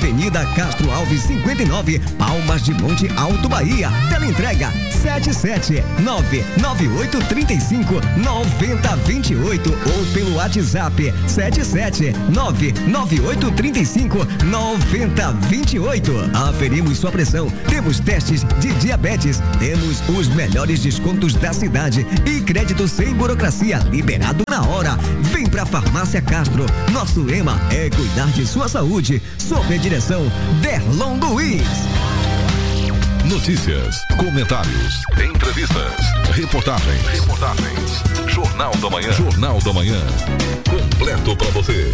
Avenida Castro Alves 59, Palmas de Monte Alto, Bahia. Teleentrega 77998359028 ou pelo WhatsApp 77998359028. Aferimos sua pressão, temos testes de diabetes, temos os melhores descontos da cidade e crédito sem burocracia, liberado na hora. Vem pra Farmácia Castro. Nosso lema é cuidar de sua saúde, sob a direção Derlon Luiz. Notícias, comentários, entrevistas, reportagens. Jornal da Manhã. Completo pra você.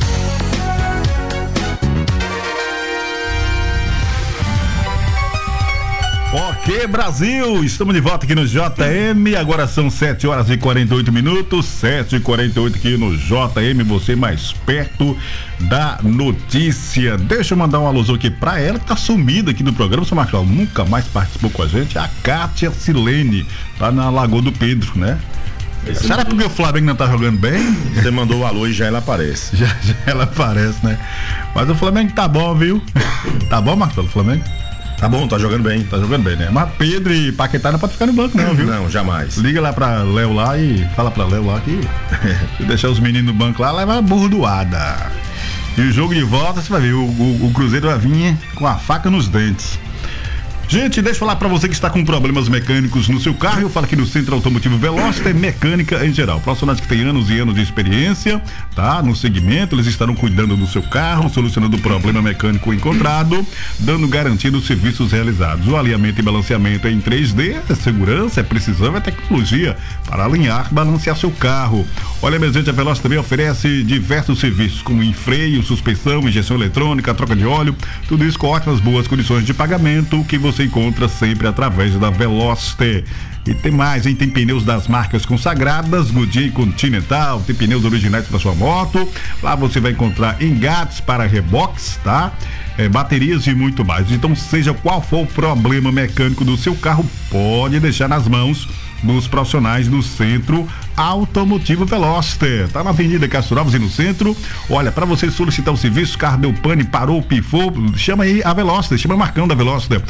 Ok, Brasil, estamos de volta aqui no JM, agora são 7h48, 7h48 aqui no JM, você mais perto da notícia. Deixa eu mandar um alusão aqui pra ela, que tá sumida aqui no programa, seu Marcelo, nunca mais participou com a gente, a Kátia Silene, tá na Lagoa do Pedro, né? Será porque o Flamengo não tá jogando bem? Você mandou o alô e já ela aparece. Já ela aparece, né? Mas o Flamengo tá bom, viu? Tá bom, Marcelo, o Flamengo? Tá bom, tá jogando bem, né? Mas Pedro e Paquetá não pode ficar no banco não, viu? Não, jamais. Liga lá pra Léo lá e fala pra Léo lá que se deixar os meninos no banco lá, leva burdoada. E o jogo de volta, você vai ver, o Cruzeiro vai vir com a faca nos dentes. Gente, deixa eu falar pra você que está com problemas mecânicos no seu carro. Eu falo aqui no Centro Automotivo Veloster, mecânica em geral. Profissionais que têm anos e anos de experiência, tá? No segmento, eles estarão cuidando do seu carro, solucionando o problema mecânico encontrado, dando garantia dos serviços realizados. O alinhamento e balanceamento é em 3D, é segurança, é precisão, é tecnologia para alinhar e balancear seu carro. Olha, minha gente, a Veloster também oferece diversos serviços, como em freio, suspensão, injeção eletrônica, troca de óleo, tudo isso com ótimas, boas condições de pagamento que você encontra sempre através da Veloster. E tem mais, hein? Tem pneus das marcas consagradas, Goodyear e Continental, tem pneus originais para sua moto. Lá você vai encontrar engates para reboques, tá? Baterias e muito mais. Então, seja qual for o problema mecânico do seu carro, pode deixar nas mãos dos profissionais do Centro Automotivo Veloster. Tá na Avenida Castro Alves e no centro. Olha, para você solicitar o serviço, carro deu pane, parou, pifou, chama aí a Veloster, chama o Marcão da Veloster,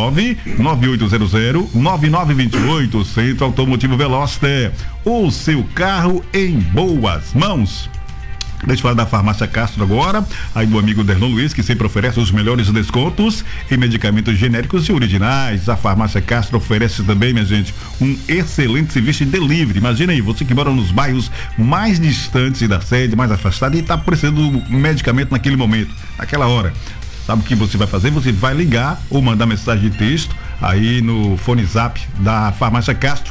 99800-9928, Centro Automotivo Veloster. O seu carro em boas mãos. Deixa eu falar da Farmácia Castro agora, aí do amigo Derlon Luiz, que sempre oferece os melhores descontos em medicamentos genéricos e originais. A Farmácia Castro oferece também, minha gente, um excelente serviço de delivery. Imagina aí, você que mora nos bairros mais distantes da sede, mais afastado, e está precisando do medicamento naquele momento, naquela hora. Sabe o que você vai fazer? Você vai ligar ou mandar mensagem de texto aí no fone zap da Farmácia Castro,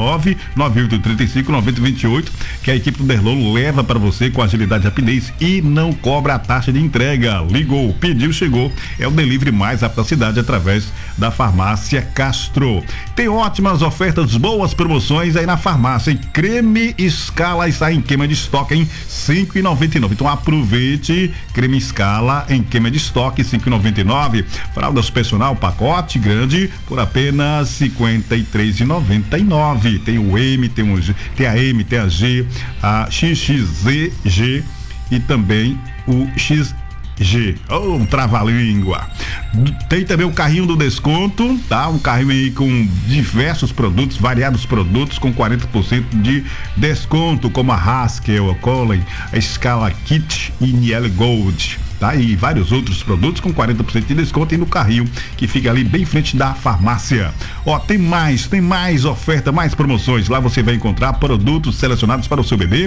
99835-9028, que a equipe do Derlon leva para você com agilidade e rapidez e não cobra a taxa de entrega. Ligou, pediu, chegou. É o delivery mais rápido da cidade através da Farmácia Castro. Tem ótimas ofertas, boas promoções aí na farmácia. Creme Scala está em queima de estoque em R$5,99. Então aproveite, creme Scala em queima de estoque R$5,99. Fraldas personal pacote grande por apenas R$53,99. Tem o M, tem a M, tem a G, a XXZG e também o XG. Um trava-língua. Tem também o carrinho do desconto, tá? Um carrinho aí com diversos produtos, variados produtos com 40% de desconto, como a Haskell, a Colin, a Scala Kit e Niel Gold. Tá? E vários outros produtos com 40% de desconto e no carrinho que fica ali bem em frente da farmácia. Ó, tem mais oferta, mais promoções. Lá você vai encontrar produtos selecionados para o seu bebê,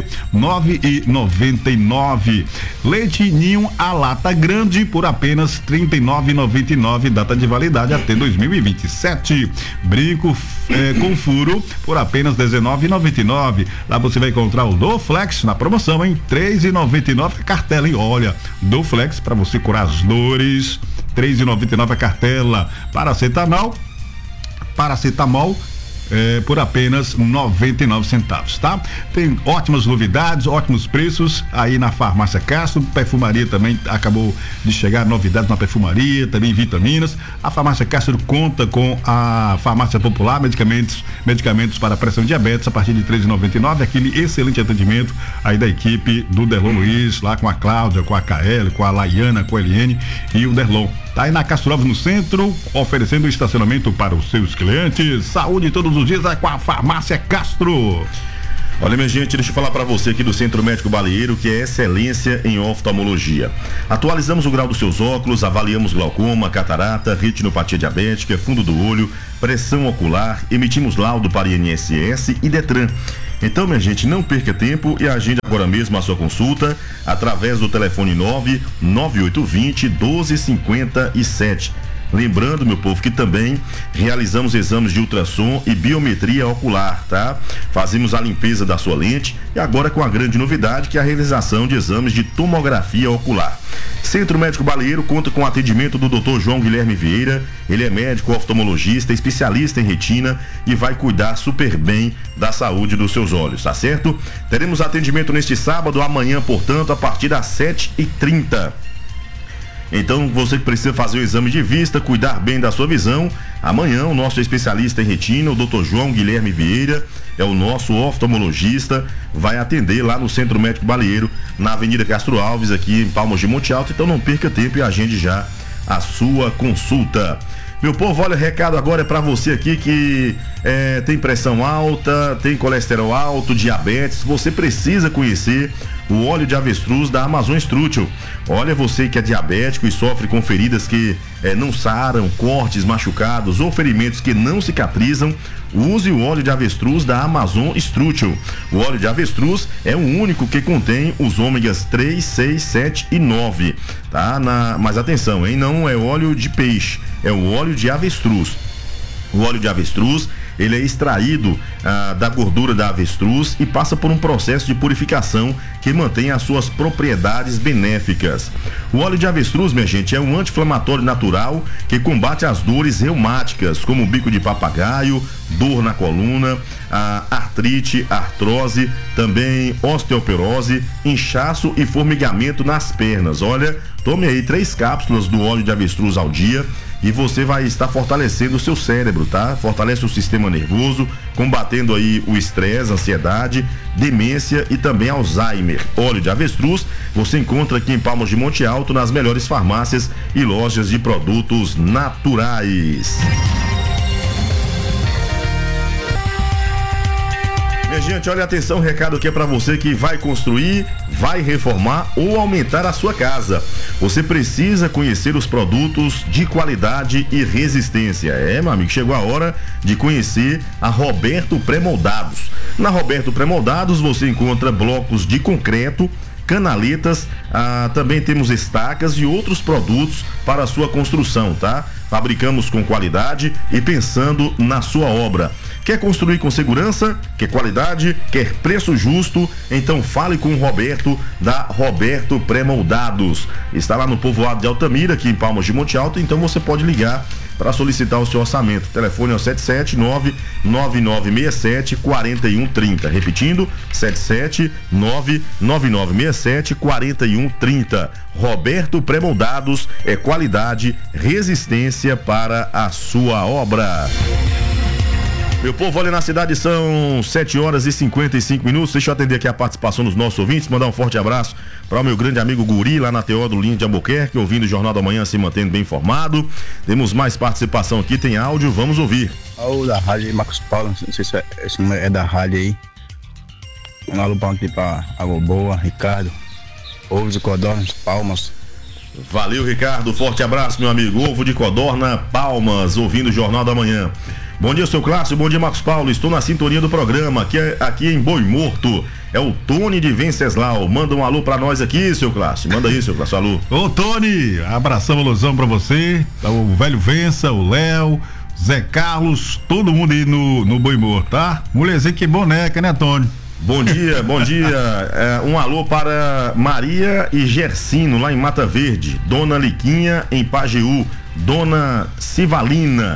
R$9,99. Leite Ninho a lata grande por apenas R$39,99, data de validade até 2027. Brinco com furo por apenas R$19,99. Lá você vai encontrar o Doflex na promoção, hein? R$3,99 a cartela, hein? Olha, Doflex para você curar as dores, R$3,99 a cartela. Paracetamol por apenas 99 centavos, tá? Tem ótimas novidades, ótimos preços aí na Farmácia Castro. Perfumaria também acabou de chegar novidades na perfumaria, também vitaminas. A Farmácia Castro conta com a Farmácia Popular, medicamentos para pressão e diabetes a partir de R$13,99. Aquele excelente atendimento aí da equipe do Derlon Luiz, lá com a Cláudia, com a KL, com a Laiana, com a Eliane e o Derlon. Tá aí na Castro Alves, no centro, oferecendo estacionamento para os seus clientes. Saúde todos os dias com a Farmácia Castro. Olha, minha gente, deixa eu falar para você aqui do Centro Médico Baleiro, que é excelência em oftalmologia. Atualizamos o grau dos seus óculos, avaliamos glaucoma, catarata, retinopatia diabética, fundo do olho, pressão ocular, emitimos laudo para INSS e Detran. Então, minha gente, não perca tempo e agende agora mesmo a sua consulta através do telefone 99820-1257. Lembrando, meu povo, que também realizamos exames de ultrassom e biometria ocular, tá? Fazemos a limpeza da sua lente e agora com a grande novidade que é a realização de exames de tomografia ocular. Centro Médico Baleiro conta com o atendimento do Dr. João Guilherme Vieira. Ele é médico oftalmologista, especialista em retina e vai cuidar super bem da saúde dos seus olhos, tá certo? Teremos atendimento neste sábado, amanhã, portanto, a partir das 7h30. Então, você que precisa fazer o exame de vista, cuidar bem da sua visão, amanhã o nosso especialista em retina, o Dr. João Guilherme Vieira, é o nosso oftalmologista, vai atender lá no Centro Médico Baleiro, na Avenida Castro Alves, aqui em Palmas de Monte Alto. Então não perca tempo e agende já a sua consulta. Meu povo, olha, recado agora é para você aqui que tem pressão alta, tem colesterol alto, diabetes. Você precisa conhecer o óleo de avestruz da Amazon Strútil. Olha, você que é diabético e sofre com feridas que não saram, cortes, machucados ou ferimentos que não cicatrizam, use o óleo de avestruz da Amazon Strútil. O óleo de avestruz é o único que contém os ômegas 3, 6, 7 e 9, tá? Mas atenção, hein? Não é óleo de peixe, é o óleo de avestruz. O óleo de avestruz, ele é extraído da gordura da avestruz e passa por um processo de purificação que mantém as suas propriedades benéficas. O óleo de avestruz, minha gente, é um anti-inflamatório natural que combate as dores reumáticas, como bico de papagaio, dor na coluna, artrite, artrose, também osteoporose, inchaço e formigamento nas pernas. Olha, tome aí 3 cápsulas do óleo de avestruz ao dia e você vai estar fortalecendo o seu cérebro, tá? Fortalece o sistema nervoso, combatendo aí o estresse, ansiedade, demência e também Alzheimer. Óleo de avestruz você encontra aqui em Palmas de Monte Alto, nas melhores farmácias e lojas de produtos naturais. Minha gente, olha, atenção, recado aqui é para você que vai construir, vai reformar ou aumentar a sua casa. Você precisa conhecer os produtos de qualidade e resistência. Meu amigo, chegou a hora de conhecer a Roberto Pré-Moldados. Na Roberto Pré-Moldados você encontra blocos de concreto, canaletas, também temos estacas e outros produtos para a sua construção, tá? Fabricamos com qualidade e pensando na sua obra. Quer construir com segurança? Quer qualidade? Quer preço justo? Então fale com o Roberto da Roberto Pré-Moldados. Está lá no povoado de Altamira, aqui em Palmas de Monte Alto, então você pode ligar para solicitar o seu orçamento. O telefone é o 779-9967-4130. Repetindo, 779-9967-4130. Roberto Pré-Moldados é qualidade, resistência para a sua obra. Meu povo, olha, na cidade são 7h55. Deixa eu atender aqui a participação dos nossos ouvintes, mandar um forte abraço para o meu grande amigo Guri, lá na Teódulo Lins de Albuquerque, ouvindo o Jornal da Manhã, se mantendo bem informado. Temos mais participação aqui, tem áudio, vamos ouvir. O da rádio aí, Marcos Paulo, não sei se esse número é da rádio aí. Um alô aqui para Água Boa, Ricardo, Ovo de Codorna, Palmas. Valeu, Ricardo, forte abraço, meu amigo. Ovo de Codorna, Palmas, ouvindo o Jornal da Manhã. Bom dia, seu Clássico, bom dia, Marcos Paulo, estou na sintonia do programa, aqui em Boi Morto, é o Tony de Venceslau, manda um alô pra nós aqui, seu Clássico, manda aí, seu Clássico, alô. Ô, Tony, abração, alusão pra você, o velho Vença, o Léo, Zé Carlos, todo mundo aí no Boi Morto, tá? Mulherzinha que boneca, né, Tony? Bom dia, bom dia. Um alô para Maria e Gersino, lá em Mata Verde, Dona Liquinha em Pajeú, Dona Civalina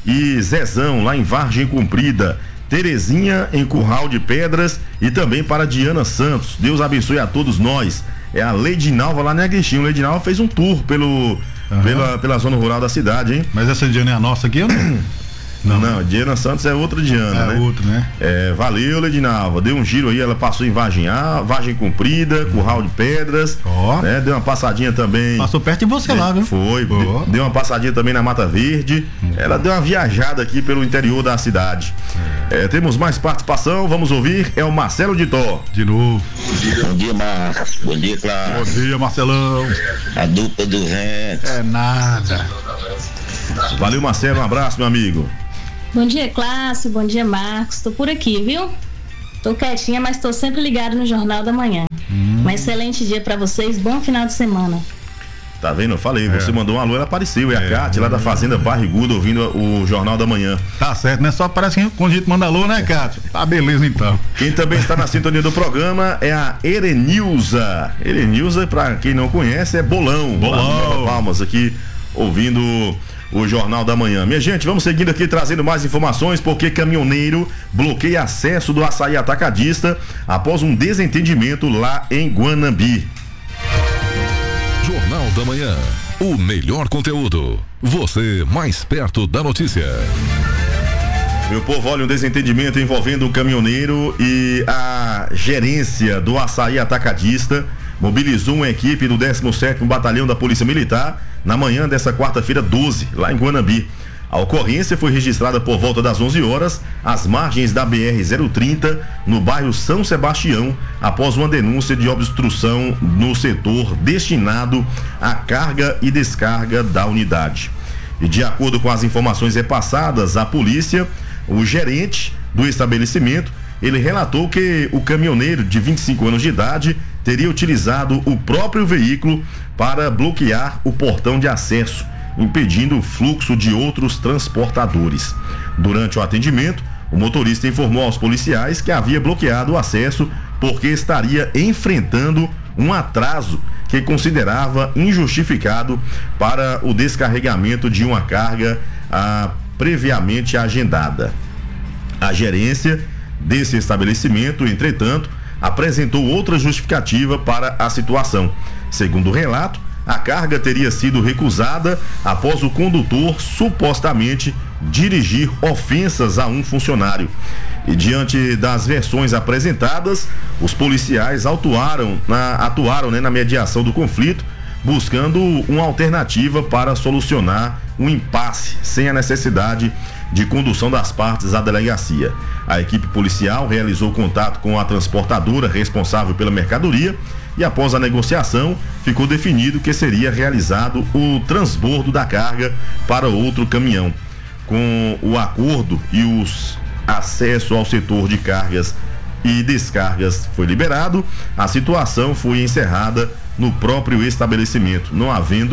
e Zezão, lá em Vargem Comprida. Terezinha, em Curral de Pedras, e também para Diana Santos. Deus abençoe a todos nós. É a Leidinalva lá, né, Agostinho? Leidinalva fez um tour pela zona rural da cidade, hein? Mas essa Diana é a nossa aqui ou não? Não, Diana Santos é outra Diana, né? É outra, né? Valeu, Leidinalva. Deu um giro aí, ela passou em Vargem Comprida, Curral de Pedras. Né? Deu uma passadinha também. Passou perto de você lá, viu? Foi. Deu uma passadinha também na Mata Verde. Ela deu uma viajada aqui pelo interior da cidade. Temos mais participação, vamos ouvir. É o Marcelo de Tó. De novo. Bom dia, Marcos. Bom dia, Cláudio. Bom dia, Marcelão. A dupla do Rento. É nada. Valeu, Marcelo. Um abraço, meu amigo. Bom dia, Clássico. Bom dia, Marcos. Tô por aqui, viu? Tô quietinha, mas tô sempre ligado no Jornal da Manhã. Um excelente dia pra vocês. Bom final de semana. Tá vendo? Eu falei, você mandou um alô, ela apareceu. É a Cátia, lá da Fazenda Barriguda, ouvindo o Jornal da Manhã. Tá certo, né? Só parece que quando a gente manda alô, né, Cátia? Tá beleza, então. Quem também está na sintonia do programa é a Erenilza. Erenilza, pra quem não conhece, é Bolão. Palmas aqui, ouvindo o Jornal da Manhã. Minha gente, vamos seguindo aqui trazendo mais informações, porque caminhoneiro bloqueia acesso do Açaí Atacadista após um desentendimento lá em Guanambi. Jornal da Manhã, o melhor conteúdo, você mais perto da notícia. Meu povo, olha, um desentendimento envolvendo o caminhoneiro e a gerência do Açaí Atacadista mobilizou uma equipe do 17º Batalhão da Polícia Militar na manhã dessa quarta-feira 12, lá em Guanambi. A ocorrência foi registrada por volta das 11 horas, às margens da BR-030, no bairro São Sebastião, após uma denúncia de obstrução no setor destinado à carga e descarga da unidade. E de acordo com as informações repassadas à polícia, o gerente do estabelecimento, ele relatou que o caminhoneiro de 25 anos de idade teria utilizado o próprio veículo para bloquear o portão de acesso, impedindo o fluxo de outros transportadores. Durante o atendimento, o motorista informou aos policiais que havia bloqueado o acesso porque estaria enfrentando um atraso que considerava injustificado para o descarregamento de uma carga previamente agendada. A gerência desse estabelecimento, entretanto, apresentou outra justificativa para a situação. Segundo o relato, a carga teria sido recusada após o condutor supostamente dirigir ofensas a um funcionário. E diante das versões apresentadas, os policiais atuaram na mediação do conflito, buscando uma alternativa para solucionar um impasse sem a necessidade de condução das partes à delegacia. A equipe policial realizou contato com a transportadora responsável pela mercadoria e, após a negociação, ficou definido que seria realizado o transbordo da carga para outro caminhão. Com o acordo e os acesso ao setor de cargas e descargas foi liberado, a situação foi encerrada no próprio estabelecimento, não havendo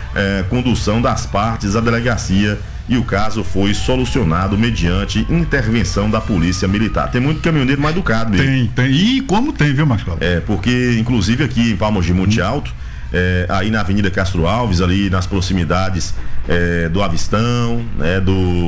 condução das partes à delegacia, e o caso foi solucionado mediante intervenção da Polícia Militar. Tem muito caminhoneiro mal educado mesmo. Tem. E como tem, viu, Marcelo? Porque inclusive aqui em Palmas de Monte Alto, aí na Avenida Castro Alves, ali nas proximidades do Avistão, né,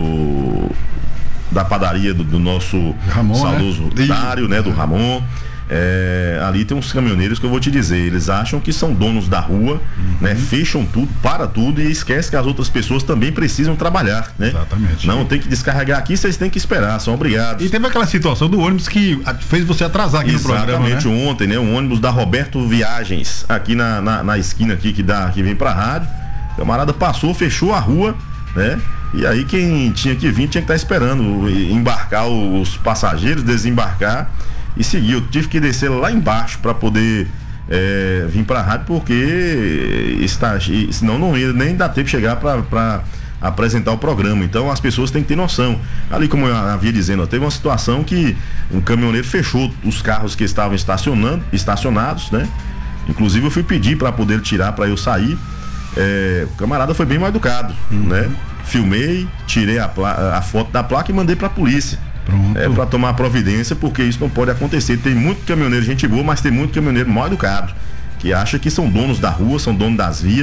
da padaria do nosso Ramon, saudoso Dário, né, do Ramon. Ali tem uns caminhoneiros que eu vou te dizer, eles acham que são donos da rua, né? Fecham tudo, para tudo e esquece que as outras pessoas também precisam trabalhar, né? Exatamente. Não tem que descarregar aqui, vocês têm que esperar, são obrigados. E teve aquela situação do ônibus que fez você atrasar aqui no programa, né? Exatamente, ontem, né? Um ônibus da Roberto Viagens, aqui na esquina aqui que vem pra rádio, o camarada passou, fechou a rua, né? E aí quem tinha que vir tinha que estar esperando embarcar os passageiros, desembarcar e seguir. Eu tive que descer lá embaixo para poder vir para a rádio, porque senão não ia nem dar tempo de chegar para apresentar o programa. Então as pessoas têm que ter noção. Ali, como eu havia dizendo, teve uma situação que um caminhoneiro fechou os carros que estavam estacionados, né? Inclusive eu fui pedir para poder tirar, para eu sair. O camarada foi bem mal educado, né? Filmei, tirei a foto da placa e mandei para a polícia. Para tomar providência, porque isso não pode acontecer. Tem muito caminhoneiro gente boa, mas tem muito caminhoneiro mal educado, que acha que são donos da rua, são donos das vias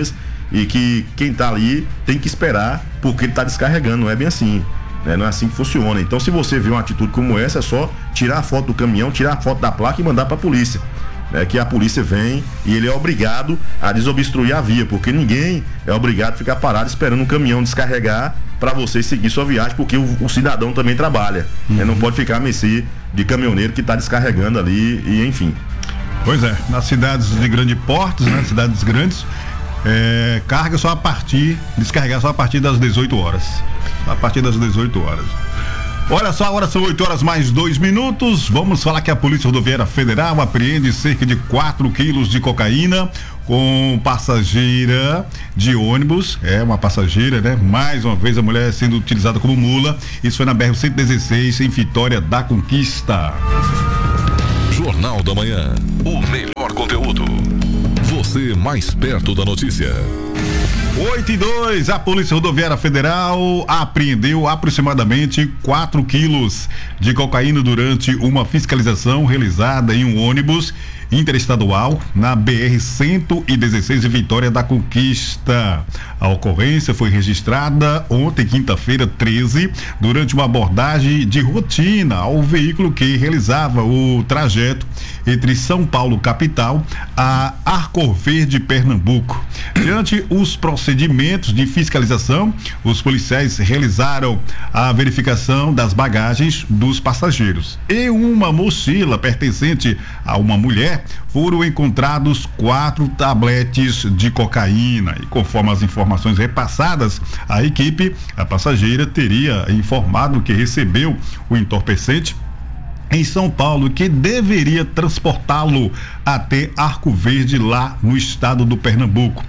e que quem está ali tem que esperar porque ele está descarregando, não é bem assim. Não é assim que funciona. Então, se você vê uma atitude como essa, é só tirar a foto do caminhão, tirar a foto da placa e mandar para a polícia. Que a polícia vem e ele é obrigado a desobstruir a via, porque ninguém é obrigado a ficar parado esperando um caminhão descarregar para você seguir sua viagem, porque o cidadão também trabalha. Não pode ficar a mercê de caminhoneiro que está descarregando ali, e enfim. Pois é, nas cidades de grande porte, né, cidades grandes, descarregar só a partir das 18 horas. A partir das 18 horas. Olha só, agora são 8 horas mais 2 minutos. Vamos falar que a Polícia Rodoviária Federal apreende cerca de 4 quilos de cocaína com passageira de ônibus. Uma passageira, né? Mais uma vez a mulher sendo utilizada como mula. Isso foi na BR-116, em Vitória da Conquista. Jornal da Manhã. O melhor conteúdo. Você mais perto da notícia. 8:02, a Polícia Rodoviária Federal apreendeu aproximadamente 4 quilos de cocaína durante uma fiscalização realizada em um ônibus interestadual na BR-116 em Vitória da Conquista. A ocorrência foi registrada ontem, quinta-feira 13, durante uma abordagem de rotina ao veículo que realizava o trajeto entre São Paulo capital a Arco Verde, Pernambuco. Diante os procedimentos de fiscalização, os policiais realizaram a verificação das bagagens dos passageiros. Em uma mochila pertencente a uma mulher foram encontrados 4 tabletes de cocaína e, conforme as informações repassadas à equipe, a passageira teria informado que recebeu o entorpecente em São Paulo, que deveria transportá-lo até Arco Verde, lá no estado do Pernambuco,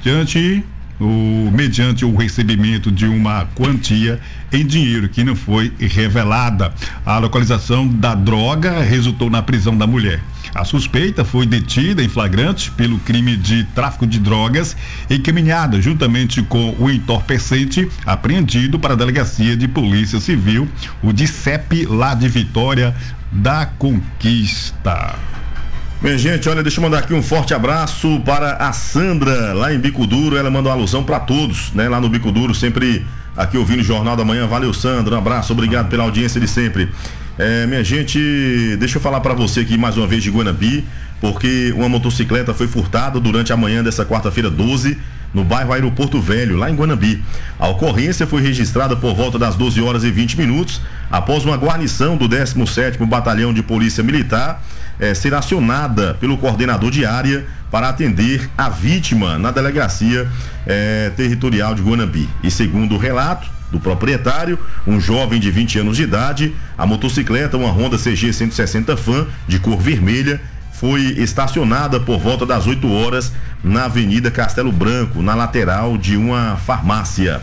mediante o recebimento de uma quantia em dinheiro que não foi revelada. A localização da droga resultou na prisão da mulher. A suspeita foi detida em flagrante pelo crime de tráfico de drogas, encaminhada juntamente com o entorpecente apreendido para a Delegacia de Polícia Civil, o DICEP, lá de Vitória da Conquista. Minha gente, olha, deixa eu mandar aqui um forte abraço para a Sandra, lá em Bico Duro. Ela mandou uma alusão para todos, né? Lá no Bico Duro, sempre aqui ouvindo o Jornal da Manhã. Valeu, Sandra, um abraço, obrigado pela audiência de sempre. Minha gente, deixa eu falar para você aqui mais uma vez de Guanabi, porque uma motocicleta foi furtada durante a manhã dessa quarta-feira 12, no bairro Aeroporto Velho, lá em Guanabi. A ocorrência foi registrada por volta das 12 horas e 20 minutos, após uma guarnição do 17º Batalhão de Polícia Militar ser acionada pelo coordenador de área para atender a vítima na delegacia territorial de Guanabi. E segundo o relato do proprietário, um jovem de 20 anos de idade, a motocicleta, uma Honda CG 160 Fan de cor vermelha, foi estacionada por volta das 8 horas na Avenida Castelo Branco, na lateral de uma farmácia.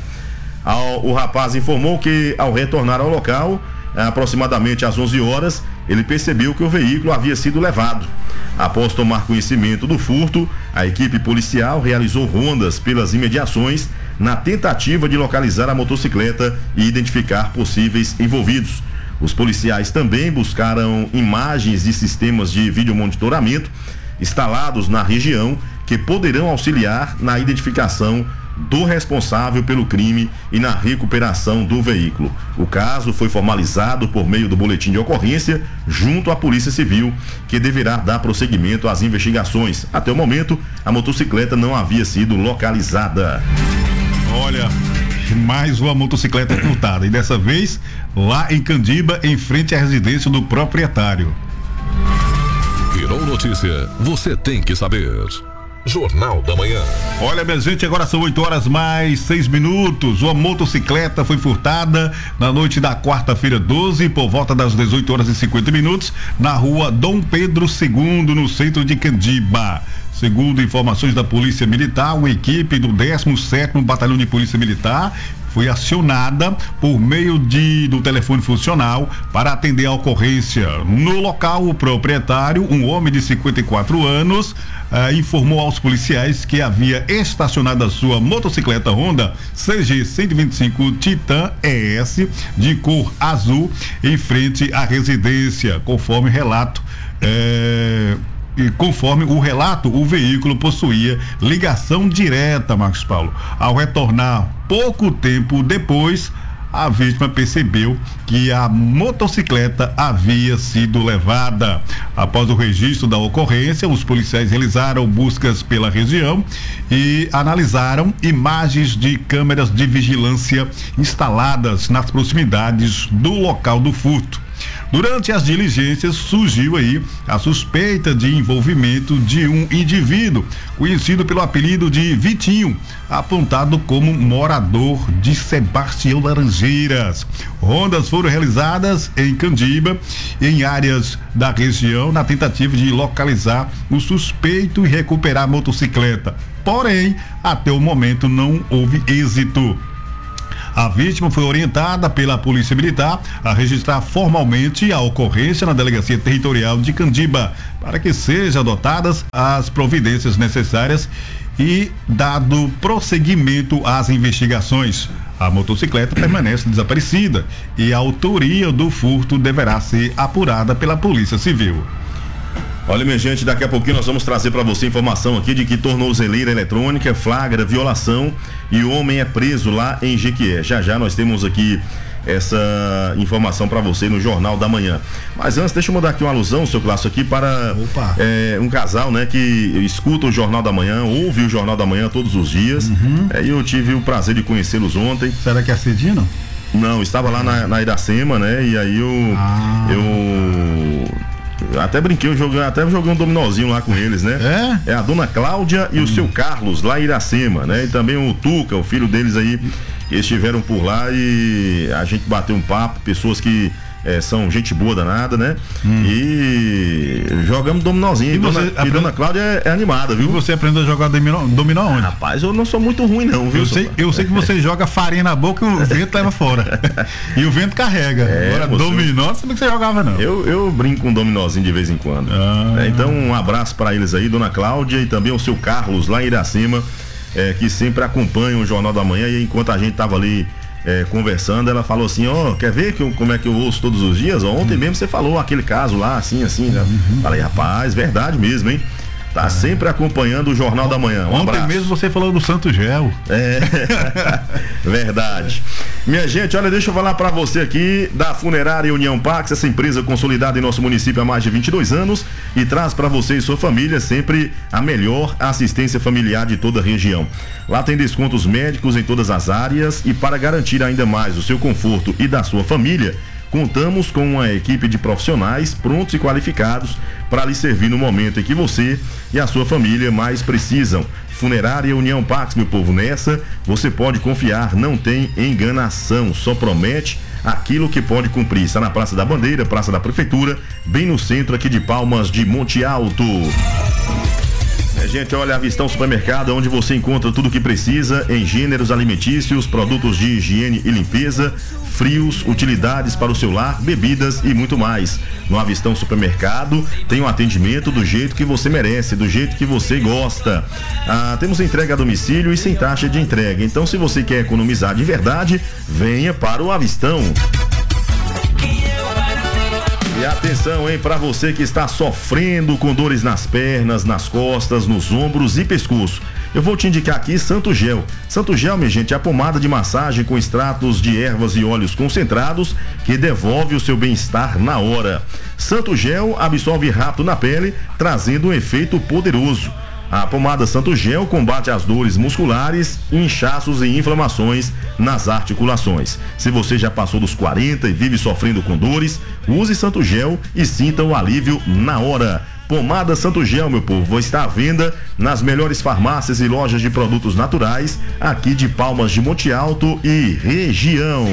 O rapaz informou que, ao retornar ao local, aproximadamente às 11 horas, ele percebeu que o veículo havia sido levado. Após tomar conhecimento do furto, a equipe policial realizou rondas pelas imediações na tentativa de localizar a motocicleta e identificar possíveis envolvidos. Os policiais também buscaram imagens de sistemas de videomonitoramento instalados na região que poderão auxiliar na identificação do responsável pelo crime e na recuperação do veículo. O caso foi formalizado por meio do boletim de ocorrência junto à Polícia Civil, que deverá dar prosseguimento às investigações. Até o momento, a motocicleta não havia sido localizada. Olha, mais uma motocicleta furtada, e dessa vez lá em Candiba, em frente à residência do proprietário. Virou notícia, você tem que saber. Jornal da Manhã. Olha, minha gente, agora são 8 horas mais 6 minutos. Uma motocicleta foi furtada na noite da quarta-feira 12, por volta das 18 horas e 50 minutos, na rua Dom Pedro II, no centro de Candiba. Segundo informações da Polícia Militar, uma equipe do 17º Batalhão de Polícia Militar foi acionada por meio do telefone funcional para atender a ocorrência. No local, o proprietário, um homem de 54 anos, informou aos policiais que havia estacionado a sua motocicleta Honda CG 125 Titan ES de cor azul em frente à residência, conforme relato conforme o relato, o veículo possuía ligação direta, Marcos Paulo. Ao retornar pouco tempo depois, a vítima percebeu que a motocicleta havia sido levada. Após o registro da ocorrência, os policiais realizaram buscas pela região e analisaram imagens de câmeras de vigilância instaladas nas proximidades do local do furto. Durante as diligências surgiu aí a suspeita de envolvimento de um indivíduo conhecido pelo apelido de Vitinho, apontado como morador de Sebastião Laranjeiras. Rondas foram realizadas em Candiba e em áreas da região na tentativa de localizar o suspeito e recuperar a motocicleta. Porém, até o momento não houve êxito. A vítima foi orientada pela Polícia Militar a registrar formalmente a ocorrência na Delegacia Territorial de Candiba, para que sejam adotadas as providências necessárias e dado prosseguimento às investigações. A motocicleta permanece desaparecida e a autoria do furto deverá ser apurada pela Polícia Civil. Olha, minha gente, daqui a pouquinho nós vamos trazer para você informação aqui de que tornozeleira eletrônica flagra violação e o homem é preso lá em Jequié. Já nós temos aqui essa informação para você no Jornal da Manhã. Mas antes, deixa eu mandar aqui uma alusão, seu Clássico, aqui para um casal, né, que escuta o Jornal da Manhã, ouve o Jornal da Manhã todos os dias. E eu tive o prazer de conhecê-los ontem. Será que é Cedino? Não, estava lá na Iracema, né? E aí eu até brinquei, até joguei um dominozinho lá com eles, né? É a dona Cláudia e o seu Carlos, lá em Iracema, né? E também o Tuca, o filho deles aí, eles estiveram por lá e a gente bateu um papo, pessoas que são gente boa danada, né? E jogamos dominozinho. E dona Cláudia é animada, viu? E você aprendeu a jogar dominó onde? Rapaz, eu não sou muito ruim não, viu? Eu sei que você joga farinha na boca e o vento leva fora. E o vento carrega. Agora dominó, não sabia que você jogava não. Eu brinco com um dominózinho de vez em quando. Então um abraço para eles aí, dona Cláudia e também o seu Carlos lá em Iracema, que sempre acompanham o Jornal da Manhã. E enquanto a gente tava ali conversando, ela falou assim, quer ver como é que eu ouço todos os dias? Ontem mesmo você falou aquele caso lá, assim, né? Falei, rapaz, verdade mesmo, hein? Tá sempre acompanhando o Jornal da Manhã. Ontem mesmo você falou do Santo Gel. Verdade. Minha gente, olha, deixa eu falar pra você aqui da Funerária União Pax, essa empresa consolidada em nosso município há mais de 22 anos e traz pra você e sua família sempre a melhor assistência familiar de toda a região. Lá tem descontos médicos em todas as áreas e para garantir ainda mais o seu conforto e da sua família, contamos com uma equipe de profissionais prontos e qualificados para lhe servir no momento em que você e a sua família mais precisam. Funerária União Pax, meu povo, nessa você pode confiar, não tem enganação, só promete aquilo que pode cumprir. Está na Praça da Bandeira, Praça da Prefeitura, bem no centro aqui de Palmas de Monte Alto. Gente, olha, a Avistão Supermercado, onde você encontra tudo o que precisa em gêneros alimentícios, produtos de higiene e limpeza, frios, utilidades para o seu lar, bebidas e muito mais. No Avistão Supermercado tem um atendimento do jeito que você merece, do jeito que você gosta. Temos entrega a domicílio e sem taxa de entrega. Então, se você quer economizar de verdade, venha para o Avistão. E atenção, hein, para você que está sofrendo com dores nas pernas, nas costas, nos ombros e pescoço. Eu vou te indicar aqui Santo Gel. Santo Gel, minha gente, é a pomada de massagem com extratos de ervas e óleos concentrados que devolve o seu bem-estar na hora. Santo Gel absorve rápido na pele, trazendo um efeito poderoso. A pomada Santo Gel combate as dores musculares, inchaços e inflamações nas articulações. Se você já passou dos 40 e vive sofrendo com dores, use Santo Gel e sinta o alívio na hora. Pomada Santo Gel, meu povo, está à venda nas melhores farmácias e lojas de produtos naturais aqui de Palmas de Monte Alto e região.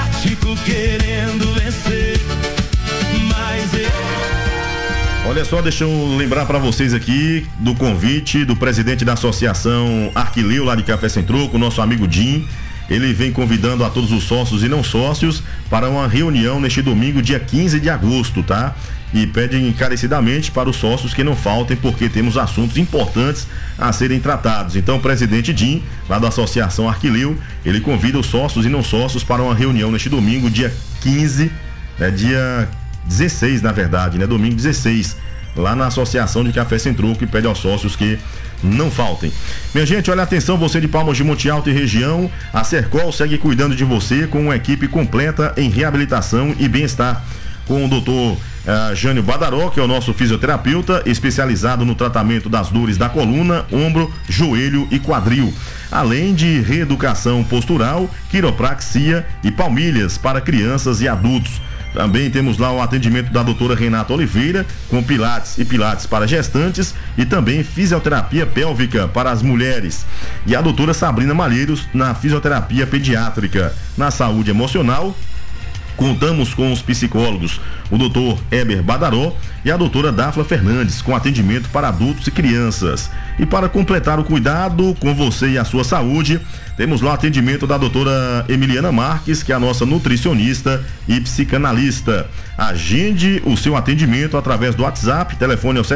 Olha só, deixa eu lembrar para vocês aqui do convite do presidente da Associação Arquileu lá de Café Sem Troco, nosso amigo Jim. Ele vem convidando a todos os sócios e não sócios para uma reunião neste domingo, dia 15 de agosto, tá? E pede encarecidamente para os sócios que não faltem, porque temos assuntos importantes a serem tratados. Então, o presidente Jim, lá da Associação Arquileu, ele convida os sócios e não sócios para uma reunião neste domingo, dia 15, dia 16, na verdade, né? Domingo 16, lá na Associação de Café Sem Troco, e pede aos sócios que não faltem. Minha gente, olha, atenção, você de Palmas de Monte Alto e região, a Sercol segue cuidando de você com uma equipe completa em reabilitação e bem-estar, com o doutor Jânio Badaró, que é o nosso fisioterapeuta, especializado no tratamento das dores da coluna, ombro, joelho e quadril, além de reeducação postural, quiropraxia e palmilhas para crianças e adultos. Também temos lá o atendimento da doutora Renata Oliveira, com pilates e pilates para gestantes, e também fisioterapia pélvica para as mulheres. E a doutora Sabrina Malheiros na fisioterapia pediátrica. Na saúde emocional, contamos com os psicólogos, o doutor Heber Badaró e a doutora Dafla Fernandes, com atendimento para adultos e crianças. E para completar o cuidado com você e a sua saúde, temos lá o atendimento da doutora Emiliana Marques, que é a nossa nutricionista e psicanalista. Agende o seu atendimento através do WhatsApp, telefone é o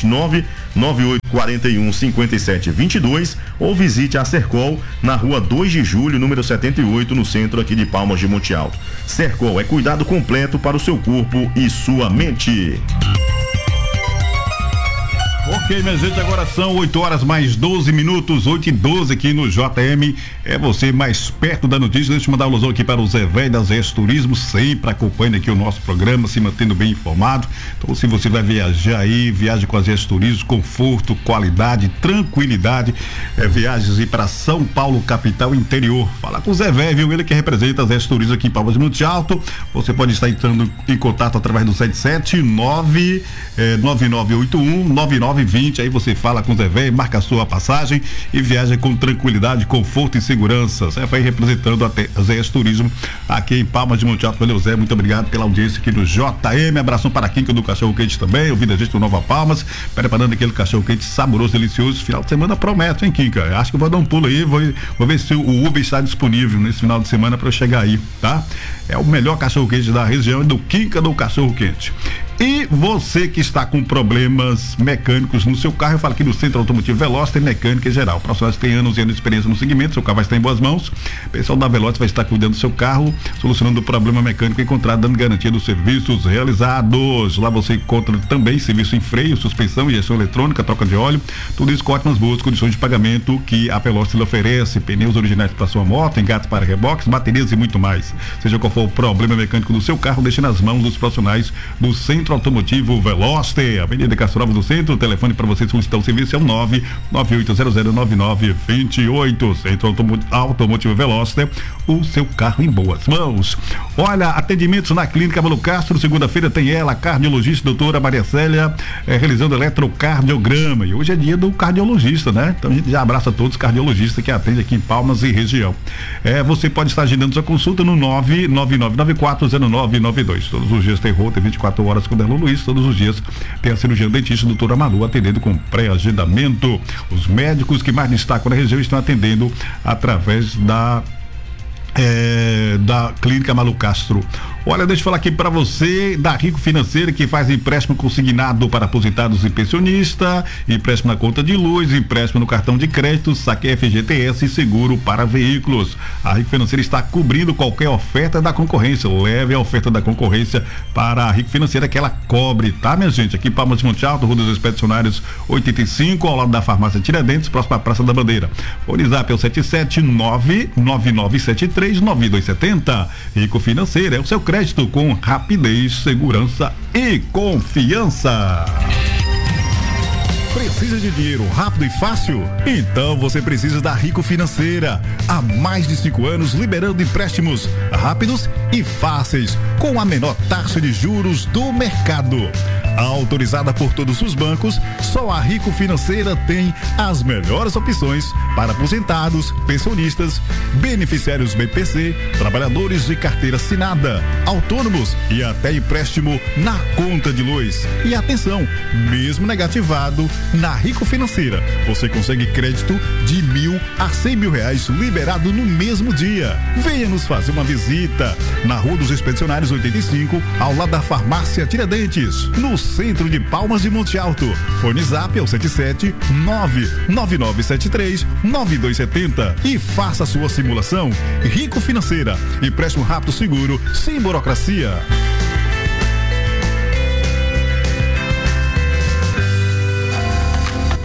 779-9841-5722, ou visite a Sercol na rua 2 de julho, número 78, no centro aqui de Palmas de Monte Alto. Sercol é cuidado completo para o seu corpo e sua mente. Ok, minha gente, agora são 8 horas mais 12 minutos, 8h12 aqui no JM. É você mais perto da notícia. Deixa eu mandar um alusão aqui para o Zé Velho da Zé Turismo, sempre acompanha aqui o nosso programa, se mantendo bem informado. Então, se você vai viajar aí, viaje com a Zé Turismo, conforto, qualidade, tranquilidade. Viagens aí para São Paulo, capital, interior. Fala com o Zé Velho, viu? Ele que representa a Zé Turismo aqui em Palmas de Monte Alto. Você pode estar entrando em contato através do 779-9981-9920. Aí você fala com o Zé Velho, marca a sua passagem e viaja com tranquilidade, conforto e segurança. Zé vai representando a Zé Turismo aqui em Palmas de Monte Alto. Valeu, Zé, muito obrigado pela audiência aqui no JM. Abração para a Quinca do Cachorro Quente também, ouvindo a gente do Nova Palmas, preparando aquele cachorro quente saboroso, delicioso. Final de semana promete, hein, Quinca? Acho que eu vou dar um pulo aí, vou ver se o Uber está disponível nesse final de semana para eu chegar aí, tá? É o melhor cachorro quente da região, do Quinca do Cachorro Quente. E você que está com problemas mecânicos no seu carro, eu falo aqui no Centro Automotivo Veloz, tem mecânica em geral. Profissionais que têm anos e anos de experiência no segmento, seu carro vai estar em boas mãos. O pessoal da Veloz vai estar cuidando do seu carro, solucionando o problema mecânico encontrado, dando garantia dos serviços realizados. Lá você encontra também serviço em freio, suspensão, injeção eletrônica, troca de óleo, tudo isso com ótimas boas condições de pagamento que a Veloz lhe oferece, pneus originais para sua moto, engates para reboques, baterias e muito mais. Seja qual for o problema mecânico do seu carro, deixe nas mãos dos profissionais do Centro Automotivo Veloster, Avenida Castro Alves do Centro. O telefone para você solicitar o serviço é o 998009928. Centro Automotivo Veloster, o seu carro em boas mãos. Olha, atendimentos na Clínica Malu Castro, segunda-feira tem ela, a cardiologista doutora Maria Célia, realizando eletrocardiograma, e hoje é dia do cardiologista, né? Então a gente já abraça todos os cardiologistas que atendem aqui em Palmas e região. Você pode estar agendando sua consulta no 999940992. Todos os dias tem rota 24 horas com o Derlo Luiz, todos os dias tem a cirurgiã dentista doutora Malu atendendo com pré-agendamento. Os médicos que mais destacam na região estão atendendo através da Clínica Malu Castro. Olha, deixa eu falar aqui para você da Rico Financeira, que faz empréstimo consignado para aposentados e pensionistas, empréstimo na conta de luz, empréstimo no cartão de crédito, saque FGTS e seguro para veículos. A Rico Financeira está cobrindo qualquer oferta da concorrência. Leve a oferta da concorrência para a Rico Financeira que ela cobre, tá, minha gente? Aqui em Palmas de Monte Alto, Rua dos Expedicionários 85, ao lado da Farmácia Tiradentes, próxima à Praça da Bandeira. O WhatsApp é o 779-9973-9270. Rico Financeira é o seu crédito com rapidez, segurança e confiança. Precisa de dinheiro rápido e fácil? Então você precisa da Rico Financeira. Há mais de 5 anos liberando empréstimos rápidos e fáceis, com a menor taxa de juros do mercado. Autorizada por todos os bancos, só a Rico Financeira tem as melhores opções para aposentados, pensionistas, beneficiários BPC, trabalhadores de carteira assinada, autônomos e até empréstimo na conta de luz. E atenção, mesmo negativado, na Rico Financeira você consegue crédito de R$1.000 a R$100.000 liberado no mesmo dia. Venha nos fazer uma visita na Rua dos Expedicionários 85, ao lado da Farmácia Tiradentes, no centro de Palmas de Monte Alto. Fone Zap é o 779-9973-9270 e faça a sua simulação. Rico Financeira, empréstimo rápido, seguro, sem burocracia.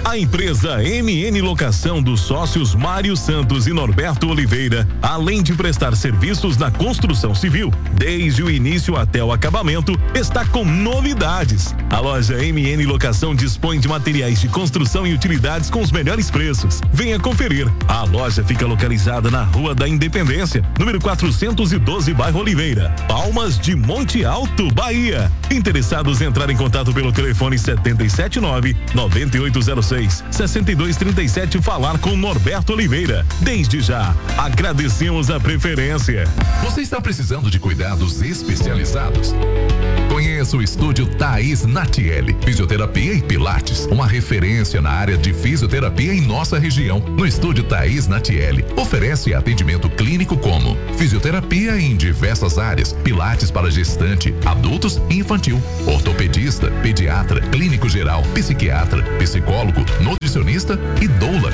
A empresa MN Locação dos sócios Mário Santos e Norberto Oliveira, além de prestar serviços na construção civil, desde o início até o acabamento, está com novidades. A loja MN Locação dispõe de materiais de construção e utilidades com os melhores preços. Venha conferir. A loja fica localizada na Rua da Independência, número 412, bairro Oliveira, Palmas de Monte Alto, Bahia. Interessados entrar em contato pelo telefone 779-9806-6237, falar com Norberto Oliveira. Desde já, agradecemos a preferência. Você está precisando de cuidados especializados? Conheça o estúdio Thaís Natiele, Fisioterapia e Pilates, uma referência na área de fisioterapia em nossa região. No estúdio Thaís Natiele, oferece atendimento clínico como fisioterapia em diversas áreas, pilates para gestante, adultos e infantil, ortopedista, pediatra, clínico geral, psiquiatra, psicólogo, nutricionista e doula.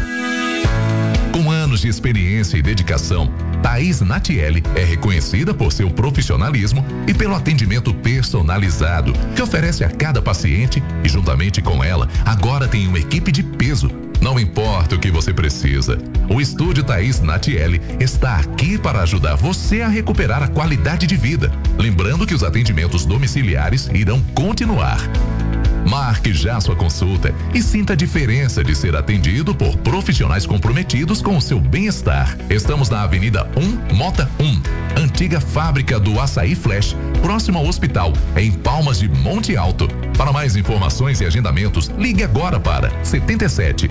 Com anos de experiência e dedicação, Thaís Natiele é reconhecida por seu profissionalismo e pelo atendimento personalizado que oferece a cada paciente, e juntamente com ela, agora tem uma equipe de peso. Não importa o que você precisa, o estúdio Thaís Natiele está aqui para ajudar você a recuperar a qualidade de vida. Lembrando que os atendimentos domiciliares irão continuar. Marque já sua consulta e sinta a diferença de ser atendido por profissionais comprometidos com o seu bem-estar. Estamos na Avenida 1, Mota 1, antiga fábrica do Açaí Flash, próximo ao hospital, em Palmas de Monte Alto. Para mais informações e agendamentos, ligue agora para 77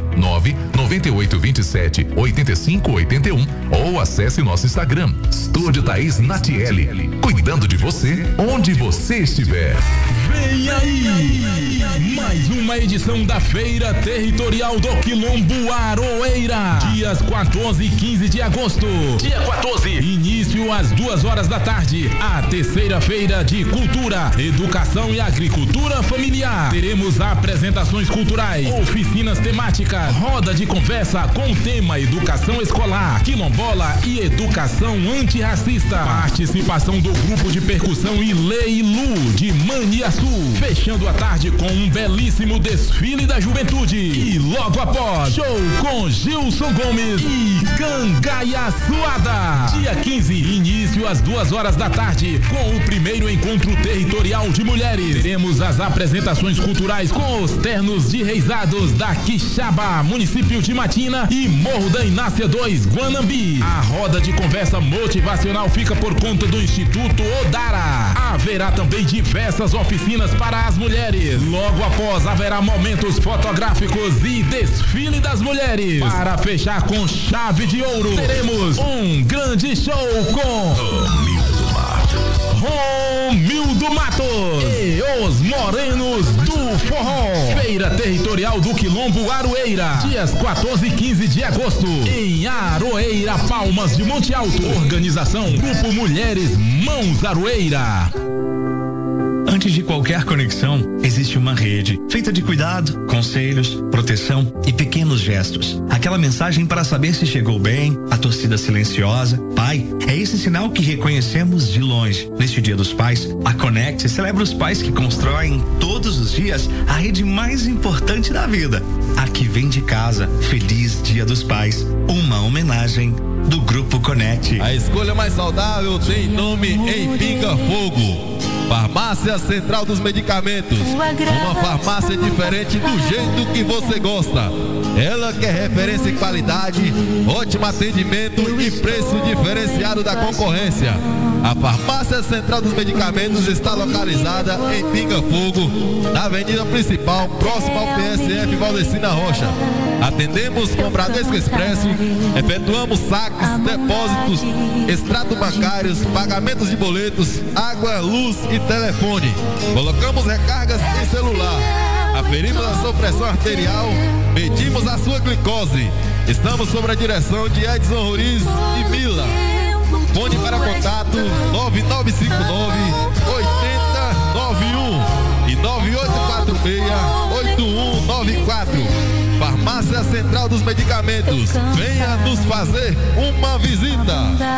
998 27 85 81 ou acesse nosso Instagram, Estúdio Thaís Natiele, cuidando de você onde você estiver. Vem aí! Mais uma edição da Feira Territorial do Quilombo Aroeira. Dias 14 e 15 de agosto. Dia 14. Início às 2h da tarde. A terceira feira de cultura, educação e agricultura familiar. Teremos apresentações culturais, oficinas temáticas, roda de conversa com tema educação escolar, quilombola e educação antirracista. Participação do grupo de percussão Ileilu de Maniaçu. Fechando a tarde com um belíssimo desfile da juventude. E logo após, show com Gilson Gomes e Gangaia Suada. Dia 15, início às 2h da tarde, com o primeiro encontro territorial de mulheres. Teremos as apresentações culturais com os ternos de reisados da Quixaba, município de Matina e Morro da Inácia 2, Guanambi. A roda de conversa motivacional fica por conta do Instituto Odara. Haverá também diversas oficinas para as mulheres. Logo após, haverá momentos fotográficos e desfile das mulheres. Para fechar com chave de ouro, teremos um grande show com Romildo Matos e os Morenos do Forró. Feira Territorial do Quilombo Aroeira, dias 14 e 15 de agosto, em Aroeira, Palmas de Monte Alto. Organização Grupo Mulheres Mãos Aroeira. Antes de qualquer conexão, existe uma rede feita de cuidado, conselhos, proteção e pequenos gestos. Aquela mensagem para saber se chegou bem, a torcida silenciosa. Pai, é esse sinal que reconhecemos de longe. Neste Dia dos Pais, a Conect celebra os pais que constroem todos os dias a rede mais importante da vida. A que vem de casa. Feliz Dia dos Pais. Uma homenagem do Grupo Conect. A escolha mais saudável tem nome em Pinga Fogo. Farmácia Central dos Medicamentos. Uma farmácia diferente do jeito que você gosta. Ela que é referência em qualidade, ótimo atendimento e preço diferenciado da concorrência. A Farmácia Central dos Medicamentos está localizada em Pinga Fogo, na avenida principal, próximo ao PSF Valdecina Rocha. Atendemos com Bradesco Expresso, efetuamos saques, depósitos, extrato bancários, pagamentos de boletos, água, luz e telefone. Colocamos recargas em celular. Aferimos a sua pressão arterial, medimos a sua glicose. Estamos sob a direção de Edson Roriz e Mila. Fone para contato 9959-8091 e 9846-8194. Farmácia Central dos Medicamentos. Venha nos fazer uma visita.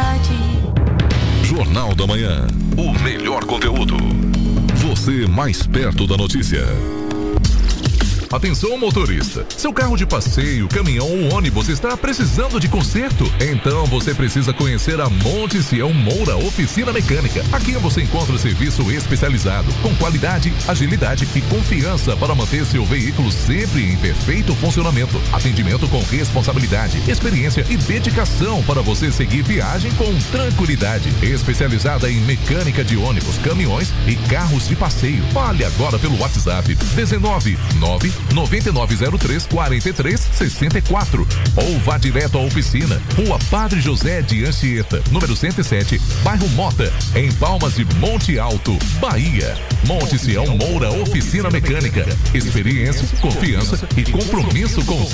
Jornal da Manhã. O melhor conteúdo. Você mais perto da notícia. Atenção, motorista. Seu carro de passeio, caminhão ou ônibus está precisando de conserto? Então você precisa conhecer a Monte Sião Moura Oficina Mecânica. Aqui você encontra o serviço especializado, com qualidade, agilidade e confiança para manter seu veículo sempre em perfeito funcionamento. Atendimento com responsabilidade, experiência e dedicação para você seguir viagem com tranquilidade. Especializada em mecânica de ônibus, caminhões e carros de passeio. Fale agora pelo WhatsApp 19 99903 4364 ou vá direto à oficina, Rua Padre José de Anchieta, número 107, bairro Mota, em Palmas de Monte Alto, Bahia. Monte Sião Moura Oficina Mecânica. Experiência, confiança e compromisso com o